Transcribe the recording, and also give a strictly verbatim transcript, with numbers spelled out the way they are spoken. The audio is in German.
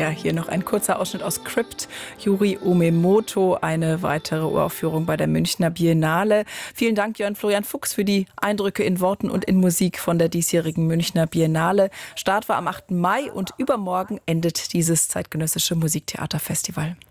Ja, hier noch ein kurzer Ausschnitt aus Crypt, Yuri Umemoto, eine weitere Uraufführung bei der Münchner Biennale. Vielen Dank, Jörn Florian Fuchs, für die Eindrücke in Worten und in Musik von der diesjährigen Münchner Biennale. Start war am achten Mai und übermorgen endet dieses zeitgenössische Musiktheaterfestival.